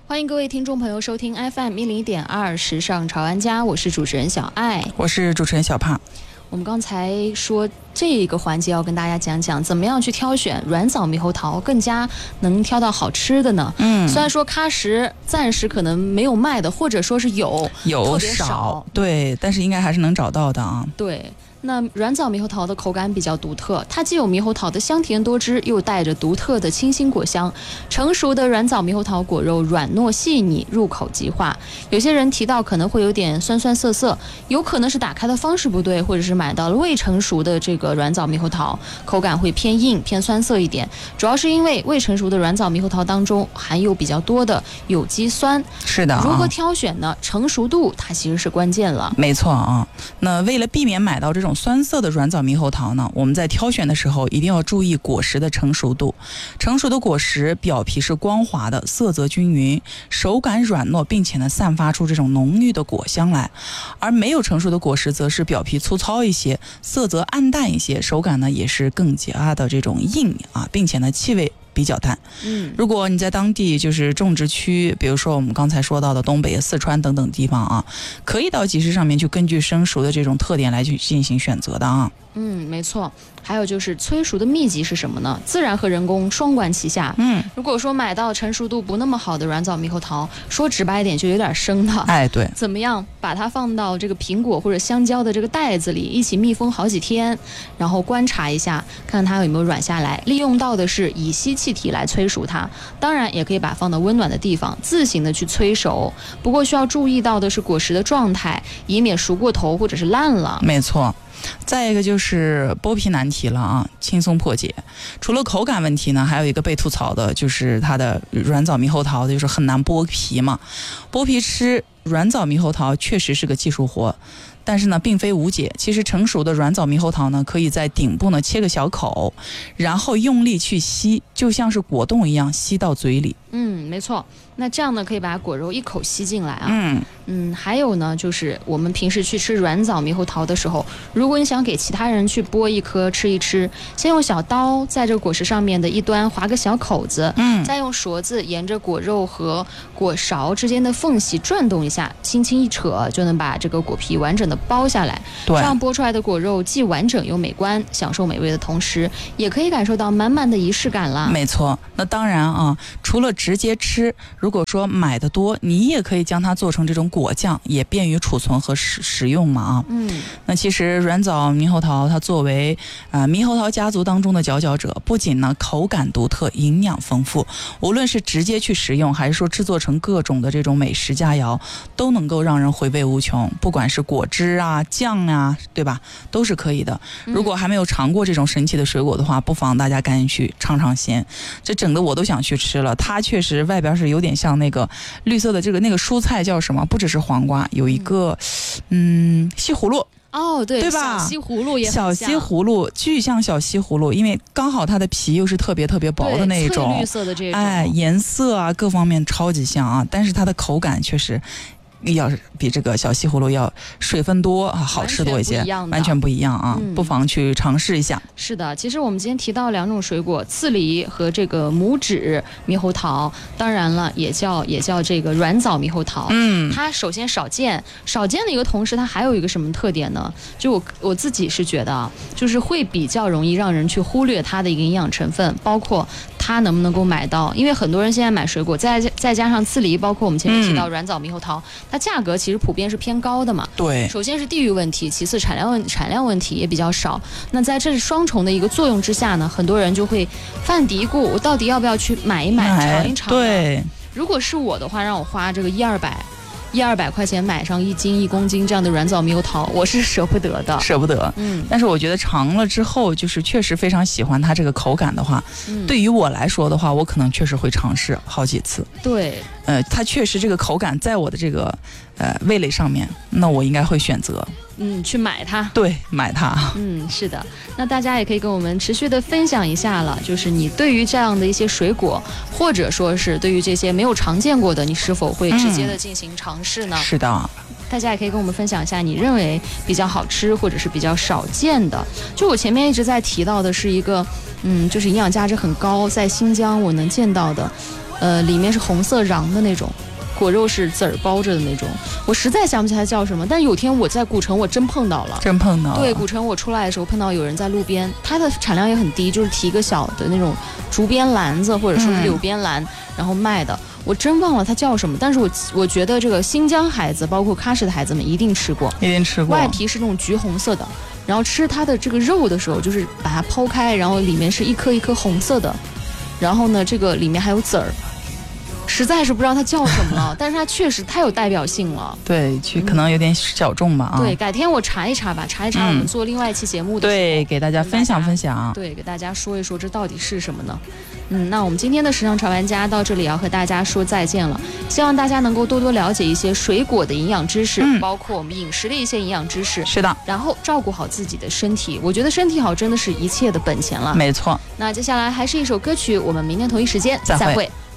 欢迎各位听众朋友收听 FM101.2时尚潮玩家，我是主持人小爱， 我是主持人小胖。 我们刚才说这个环节要跟大家讲讲怎么样去挑选软枣猕猴桃，更加能挑到好吃的呢。虽然说喀什暂时可能没有卖的，或者说是有特别少， 对，但是应该还是能找到的啊。 对。那软枣猕猴桃的口感比较独特，它既有猕猴桃的香甜多汁，又带着独特的清新果香。成熟的软枣猕猴桃果肉软糯细腻，入口即化。有些人提到可能会有点酸酸涩涩，有可能是打开的方式不对，或者是买到了未成熟的这个软枣猕猴桃，口感会偏硬偏酸涩一点。主要是因为未成熟的软枣猕猴桃当中含有比较多的有机酸。 是的， 如何挑选呢？成熟度它其实是关键了。 没错啊。那为了避免买到这种酸涩的软枣猕猴桃呢，我们在挑选的时候一定要注意果实的成熟度。成熟的果实表皮是光滑的，色泽均匀，手感软糯，并且呢散发出这种浓郁的果香来。而没有成熟的果实则是表皮粗糙一些，色泽暗淡一些，手感呢也是更加的这种硬啊，并且呢气味比较淡。如果你在当地就是种植区，比如说我们刚才说到的东北、四川等等地方啊，可以到集市上面去根据生熟的这种特点来去进行选择的啊。 没错。还有就是催熟的秘籍是什么呢？自然和人工双管齐下。如果说买到成熟度不那么好的软枣猕猴桃，说直白一点就有点生的。 对， 怎么样把它放到这个苹果或者香蕉的这个袋子里，一起密封好几天，然后观察一下，看看它有没有软下来。利用到的是乙烯气体来催熟它，当然也可以把它放到温暖的地方，自行的去催熟。不过需要注意到的是果实的状态，以免熟过头或者是烂了。 没错。再一个就是剥皮难题了啊，轻松破解。除了口感问题呢，还有一个被吐槽的就是它的软枣猕猴桃就是很难剥皮嘛。剥皮吃软枣猕猴桃确实是个技术活，但是呢并非无解。其实成熟的软枣猕猴桃呢，可以在顶部呢切个小口，然后用力去吸，就像是果冻一样吸到嘴里。 没错。那这样呢可以把果肉一口吸进来啊。还有呢就是我们平时去吃软枣猕猴桃的时候，如果你想给其他人去剥一颗吃一吃，先用小刀在这个果实上面的一端划个小口子，再用勺子沿着果肉和果勺之间的缝隙转动一下，轻轻一扯就能把这个果皮完整的剥下来。这样剥出来的果肉既完整又美观，享受美味的同时也可以感受到满满的仪式感了。 没错。那当然啊，除了直接吃，如果说买的多，你也可以将它做成这种果酱，也便于储存和食用嘛啊。那其实软枣猕猴桃它作为猕猴桃家族当中的佼佼者，不仅呢口感独特，营养丰富，无论是直接去食用，还是说制作成各种的这种美食佳肴，都能够让人回味无穷。不管是果汁啊、酱啊，对吧，都是可以的。如果还没有尝过这种神奇的水果的话，不妨大家赶紧去尝尝鲜。这整的我都想去吃了。它确实外边是有点像那个绿色的那个蔬菜叫什么？不只是黄瓜，有一个西葫芦。 对吧？ 小西葫芦也很像。 小西葫芦巨像小西葫芦，因为刚好它的皮又是特别特别薄的那种， 翠绿色的这种， 颜色啊各方面超级像啊，但是它的口感确实要是比这个小西葫芦要水分多好吃多一些，完全不一样啊，不妨去尝试一下。 是的，其实我们今天提到两种水果，刺梨和这个拇指猕猴桃，当然了也叫这个软枣猕猴桃。它首先少见的一个同时，它还有一个什么特点呢？就我自己是觉得就是会比较容易让人去忽略它的一个营养成分，包括它能不能够买到，因为很多人现在买水果，再加上刺梨，包括我们前面提到软枣猕猴桃，它价格其实普遍是偏高的嘛。 对， 首先是地域问题，其次产量问题也比较少。那在这双重的一个作用之下呢，很多人就会犯嘀咕，我到底要不要去买一买尝一尝？ 对， 如果是我的话，让我花这个100-200块钱买上1公斤这样的软枣猕猴桃，我是舍不得的。但是我觉得尝了之后，就是确实非常喜欢它这个口感的话，对于我来说的话，我可能确实会尝试好几次。对， 它确实这个口感在我的这个味蕾上面，那我应该会选择去买它。 对，买它。 是的。那大家也可以跟我们持续的分享一下了，就是你对于这样的一些水果，或者说是对于这些没有常见过的，你是否会直接的进行尝试呢？ 是的。 大家也可以跟我们分享一下你认为比较好吃或者是比较少见的。就我前面一直在提到的是一个就是营养价值很高，在新疆我能见到的里面是红色瓤的那种。果肉是籽儿包着的那种，我实在想不起来叫什么。但是有天我在古城，我真碰到了。对，古城我出来的时候碰到有人在路边，它的产量也很低，就是提一个小的那种竹编篮子或者说是柳编篮，然后卖的。我真忘了它叫什么，但是我觉得这个新疆孩子，包括喀什的孩子们一定吃过。外皮是那种橘红色的，然后吃它的这个肉的时候，就是把它剖开，然后里面是一颗一颗红色的，然后呢，这个里面还有籽儿。实在是不知道它叫什么了，但是它确实太有代表性了。 对，可能有点小众吧。 对，改天我查一查吧，查一查我们做另外一期节目的时候， 对，给大家分享分享。 对，给大家说一说这到底是什么呢？那我们今天的时尚潮玩家到这里要和大家说再见了。希望大家能够多多了解一些水果的营养知识，包括我们饮食的一些营养知识。 是的， 然后照顾好自己的身体，我觉得身体好真的是一切的本钱了。 没错。 那接下来还是一首歌曲，我们明天同一时间再会。